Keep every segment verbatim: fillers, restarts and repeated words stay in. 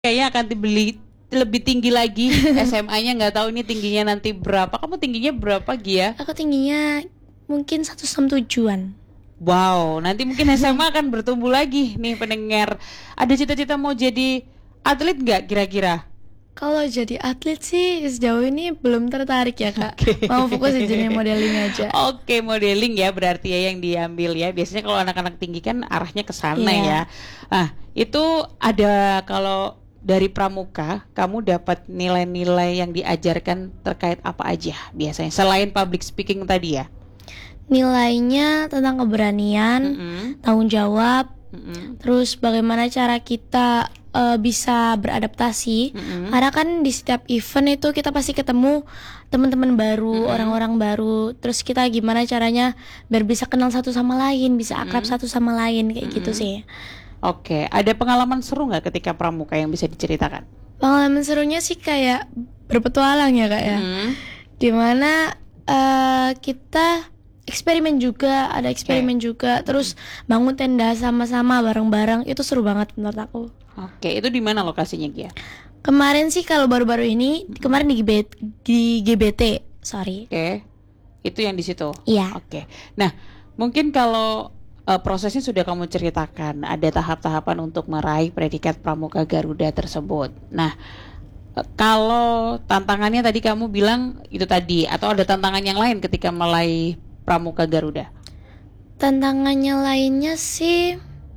Kayaknya akan dibeli lebih tinggi lagi. S M A-nya nggak tahu ini tingginya nanti berapa. Kamu tingginya berapa, Gia? Aku tingginya mungkin seratus enam puluh tujuh-an. Wow, nanti mungkin S M A akan bertumbuh lagi nih pendengar. Ada cita-cita mau jadi atlet nggak kira-kira? Kalau jadi atlet sih sejauh ini belum tertarik ya kak. Okay. Mau fokus di dunia modeling aja. Oke, okay, modeling ya berarti ya yang diambil ya. Biasanya kalau anak-anak tinggi kan arahnya ke sana Yeah. ya. Nah, itu ada kalau dari pramuka kamu dapat nilai-nilai yang diajarkan terkait apa aja biasanya selain public speaking tadi ya? Nilainya tentang keberanian, Mm-mm. tanggung jawab, Mm-mm. terus bagaimana cara kita uh, bisa beradaptasi. Mm-mm. Karena kan di setiap event itu kita pasti ketemu teman-teman baru, Mm-mm. orang-orang baru. Terus kita gimana caranya biar bisa kenal satu sama lain, bisa akrab Mm-mm. satu sama lain kayak gitu Mm-mm. sih. Oke, ada pengalaman seru nggak ketika pramuka yang bisa diceritakan? Pengalaman serunya sih kayak berpetualang ya kak ya. Mm. Dimana uh, kita eksperimen juga, ada eksperimen juga. Terus bangun tenda sama-sama bareng-bareng, itu seru banget menurut aku. Oke, itu di mana lokasinya, Gia? Kemarin sih kalau baru-baru ini, kemarin di G B, di G B T, sorry. Oke, itu yang di situ. Iya. Oke, nah mungkin kalau uh, prosesnya sudah kamu ceritakan, ada tahap-tahapan untuk meraih predikat Pramuka Garuda tersebut. Nah, uh, kalau tantangannya tadi kamu bilang itu tadi, atau ada tantangan yang lain ketika meraih Pramuka Garuda? Tantangannya lainnya sih,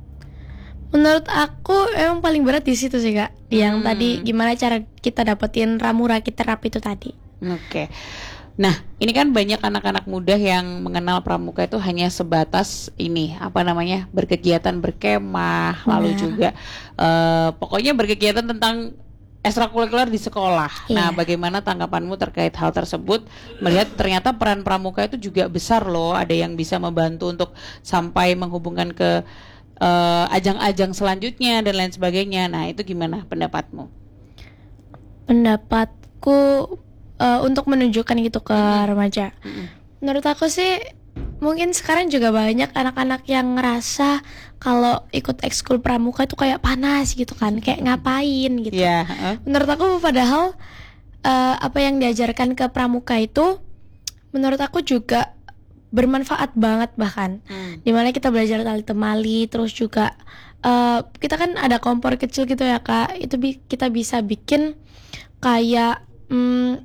menurut aku emang paling berat di situ sih kak. Yang Hmm. tadi gimana cara kita dapetin ramu rakit terapi itu tadi. Oke. Nah, ini kan banyak anak-anak muda yang mengenal pramuka itu hanya sebatas ini, apa namanya, berkegiatan berkemah, lalu Benar. juga eh, pokoknya berkegiatan tentang ekstrakurikuler di sekolah. Iya. Nah, bagaimana tanggapanmu terkait hal tersebut? Melihat ternyata peran pramuka itu juga besar loh, ada yang bisa membantu untuk sampai menghubungkan ke eh, ajang-ajang selanjutnya dan lain sebagainya. Nah, itu gimana pendapatmu? Pendapatku uh, untuk menunjukkan gitu ke Mm-mm. remaja. Mm-mm. Menurut aku sih mungkin sekarang juga banyak anak-anak yang ngerasa kalau ikut ekskul pramuka itu kayak panas gitu kan, kayak ngapain gitu. Ya, heeh. Menurut aku padahal uh, apa yang diajarkan ke pramuka itu menurut aku juga bermanfaat banget bahkan. Hmm. Dimana kita belajar tali temali, terus juga uh, kita kan ada kompor kecil gitu ya kak. Itu bi- kita bisa bikin kayak mm,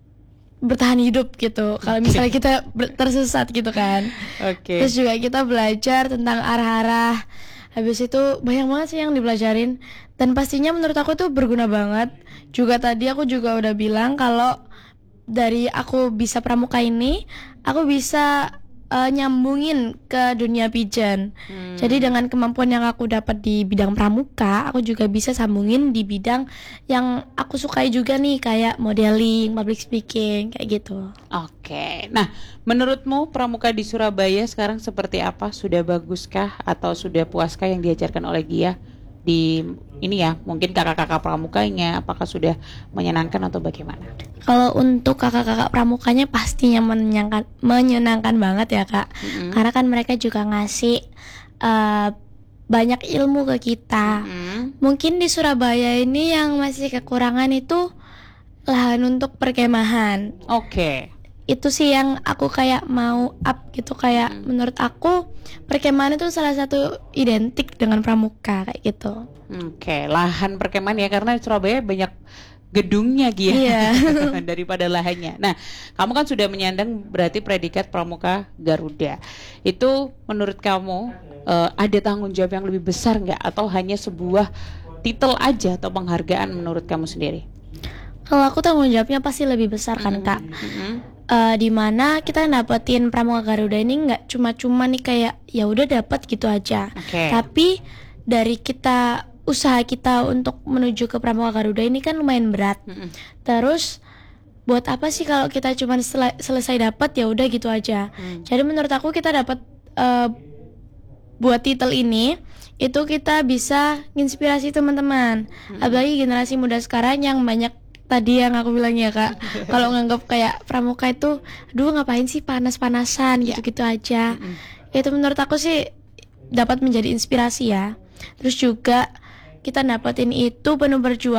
bertahan hidup gitu. Kalau Oke. misalnya kita ber- tersesat gitu kan. Oke. Terus juga kita belajar tentang arah-arah. Habis itu banyak banget sih yang dipelajarin. Dan pastinya menurut aku itu berguna banget. Juga tadi aku juga udah bilang kalau dari aku bisa pramuka ini, aku bisa uh, nyambungin ke dunia pijan. Hmm. Jadi dengan kemampuan yang aku dapat di bidang pramuka, aku juga bisa sambungin di bidang yang aku sukai juga nih, kayak modeling, public speaking, kayak gitu. Oke, nah menurutmu pramuka di Surabaya sekarang seperti apa? Sudah baguskah atau sudah puaskah yang diajarkan oleh Gia di ini ya? Mungkin kakak-kakak pramukanya, apakah sudah menyenangkan atau bagaimana? Kalau untuk kakak-kakak pramukanya pastinya menyenangkan, menyenangkan banget ya kak. Mm-mm. Karena kan mereka juga ngasih uh, banyak ilmu ke kita. Mm-mm. Mungkin di Surabaya ini yang masih kekurangan itu lahan untuk perkemahan. Oke. Itu sih yang aku kayak mau up gitu. Kayak Hmm. menurut aku perkemahan itu salah satu identik dengan pramuka kayak gitu. Oke, lahan perkemahan ya, karena Surabaya banyak gedungnya Gia. Iya. Daripada lahannya. Nah, kamu kan sudah menyandang berarti predikat Pramuka Garuda. Itu menurut kamu eh, ada tanggung jawab yang lebih besar nggak, atau hanya sebuah titel aja atau penghargaan menurut kamu sendiri? Kalau aku tanggung jawabnya pasti lebih besar kan kak. Mm-mm. Uh, dimana kita dapetin Pramuka Garuda ini nggak cuma-cuma nih kayak ya udah dapat gitu aja. Oke. Tapi dari kita usaha kita untuk menuju ke Pramuka Garuda ini kan lumayan berat. Mm-mm. Terus buat apa sih kalau kita cuma sel- selesai dapat ya udah gitu aja. Hmm. Jadi menurut aku kita dapat uh, buat titel ini itu kita bisa inspirasi teman-teman. Hmm. Apalagi generasi muda sekarang yang banyak tadi yang aku bilang ya kak, kalau nganggap kayak pramuka itu, aduh ngapain sih panas-panasan Ya. gitu-gitu aja. Mm-mm. Itu menurut aku sih dapat menjadi inspirasi ya. Terus juga kita dapetin itu penuh perjuangan.